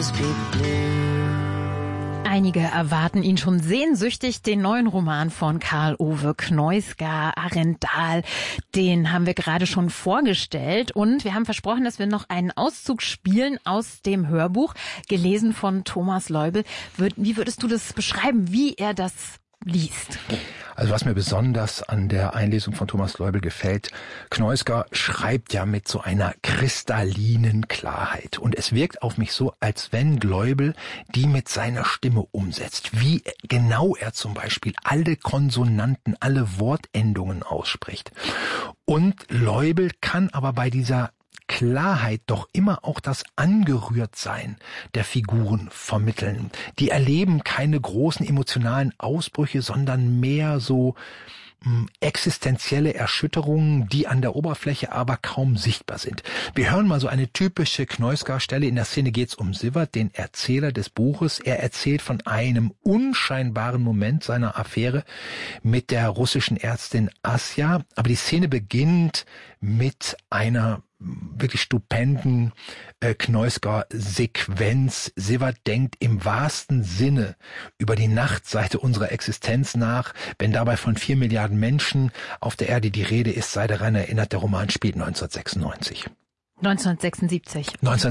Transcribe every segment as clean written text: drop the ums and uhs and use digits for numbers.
always be blue. Einige erwarten ihn schon sehnsüchtig, den neuen Roman von Karl-Ove Kneusgar, Arendal. Den haben wir gerade schon vorgestellt und wir haben versprochen, dass wir noch einen Auszug spielen aus dem Hörbuch, gelesen von Thomas Leubel. Wie würdest du das beschreiben, wie er das liest? Also was mir besonders an der Einlesung von Thomas Leubel gefällt, Kneusgar schreibt ja mit so einer kristallinen Klarheit. Und es wirkt auf mich so, als wenn Leubel die mit seiner Stimme umsetzt. Wie genau er zum Beispiel alle Konsonanten, alle Wortendungen ausspricht. Und Leubel kann aber bei dieser Klarheit doch immer auch das Angerührtsein der Figuren vermitteln. Die erleben keine großen emotionalen Ausbrüche, sondern mehr so existenzielle Erschütterungen, die an der Oberfläche aber kaum sichtbar sind. Wir hören mal so eine typische Kneusgar-Stelle. In der Szene geht es um Siwert, den Erzähler des Buches. Er erzählt von einem unscheinbaren Moment seiner Affäre mit der russischen Ärztin Asja. Aber die Szene beginnt mit einer wirklich stupenden Kneusgar-Sequenz. Siwert denkt im wahrsten Sinne über die Nachtseite unserer Existenz nach. Wenn dabei von 4 Milliarden Menschen auf der Erde die Rede ist, sei daran erinnert, der Roman spielt 1996. 1976.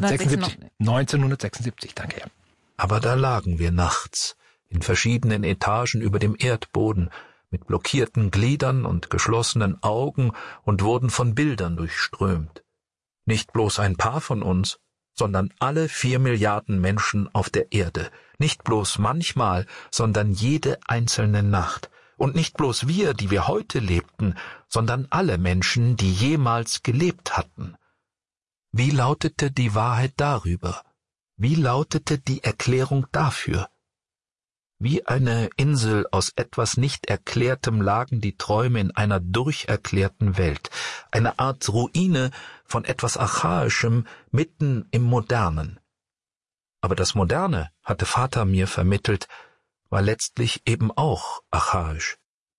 1976, danke. Ja. Aber da lagen wir nachts, in verschiedenen Etagen über dem Erdboden, mit blockierten Gliedern und geschlossenen Augen und wurden von Bildern durchströmt. Nicht bloß ein paar von uns, sondern alle 4 Milliarden Menschen auf der Erde. Nicht bloß manchmal, sondern jede einzelne Nacht. Und nicht bloß wir, die wir heute lebten, sondern alle Menschen, die jemals gelebt hatten. Wie lautete die Wahrheit darüber? Wie lautete die Erklärung dafür? Wie eine Insel aus etwas nicht Erklärtem lagen die Träume in einer durcherklärten Welt, eine Art Ruine von etwas Archaischem mitten im Modernen. Aber das Moderne, hatte Vater mir vermittelt, war letztlich eben auch archaisch.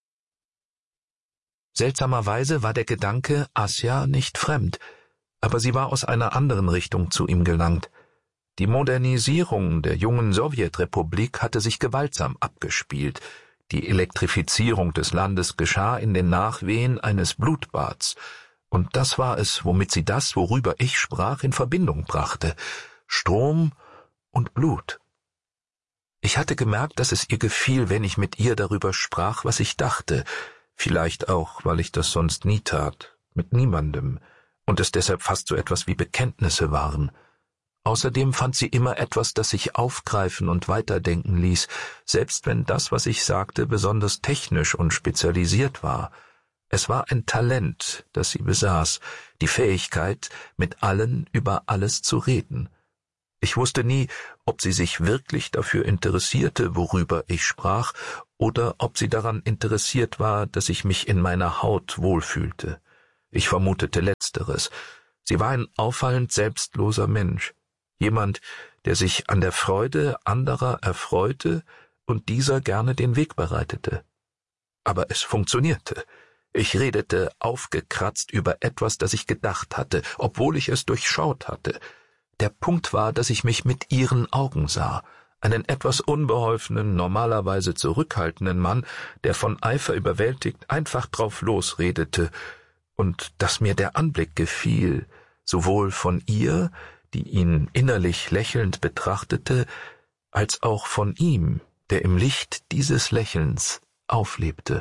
Seltsamerweise war der Gedanke Asja nicht fremd, aber sie war aus einer anderen Richtung zu ihm gelangt. Die Modernisierung der jungen Sowjetrepublik hatte sich gewaltsam abgespielt. Die Elektrifizierung des Landes geschah in den Nachwehen eines Blutbads. Und das war es, womit sie das, worüber ich sprach, in Verbindung brachte. Strom und Blut. Ich hatte gemerkt, dass es ihr gefiel, wenn ich mit ihr darüber sprach, was ich dachte. Vielleicht auch, weil ich das sonst nie tat. Mit niemandem. Und es deshalb fast so etwas wie Bekenntnisse waren. Außerdem fand sie immer etwas, das sich aufgreifen und weiterdenken ließ, selbst wenn das, was ich sagte, besonders technisch und spezialisiert war. Es war ein Talent, das sie besaß, die Fähigkeit, mit allen über alles zu reden. Ich wusste nie, ob sie sich wirklich dafür interessierte, worüber ich sprach, oder ob sie daran interessiert war, dass ich mich in meiner Haut wohlfühlte. Ich vermutete Letzteres. Sie war ein auffallend selbstloser Mensch. Jemand, der sich an der Freude anderer erfreute und dieser gerne den Weg bereitete. Aber es funktionierte. Ich redete aufgekratzt über etwas, das ich gedacht hatte, obwohl ich es durchschaut hatte. Der Punkt war, dass ich mich mit ihren Augen sah, einen etwas unbeholfenen, normalerweise zurückhaltenden Mann, der von Eifer überwältigt einfach drauf losredete, und dass mir der Anblick gefiel, sowohl von ihr, die ihn innerlich lächelnd betrachtete, als auch von ihm, der im Licht dieses Lächelns auflebte.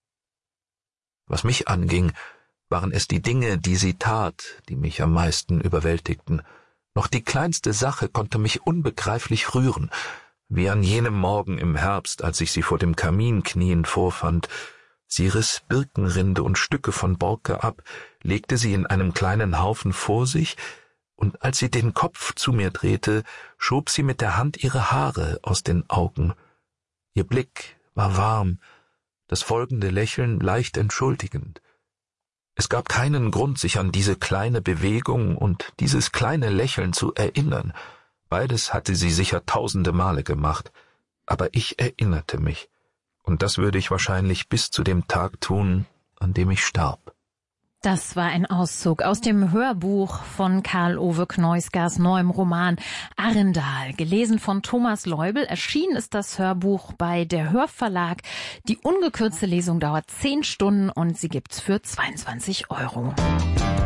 Was mich anging, waren es die Dinge, die sie tat, die mich am meisten überwältigten. Noch die kleinste Sache konnte mich unbegreiflich rühren, wie an jenem Morgen im Herbst, als ich sie vor dem Kamin kniend vorfand. Sie riss Birkenrinde und Stücke von Borke ab, legte sie in einem kleinen Haufen vor sich, und als sie den Kopf zu mir drehte, schob sie mit der Hand ihre Haare aus den Augen. Ihr Blick war warm, das folgende Lächeln leicht entschuldigend. Es gab keinen Grund, sich an diese kleine Bewegung und dieses kleine Lächeln zu erinnern. Beides hatte sie sicher tausende Male gemacht, aber ich erinnerte mich, und das würde ich wahrscheinlich bis zu dem Tag tun, an dem ich starb. Das war ein Auszug aus dem Hörbuch von Karl-Ove Kneusgers neuem Roman Arendal. Gelesen von Thomas Leubel. Erschienen ist das Hörbuch bei der Hörverlag. Die ungekürzte Lesung dauert 10 Stunden und sie gibt's für 22 €.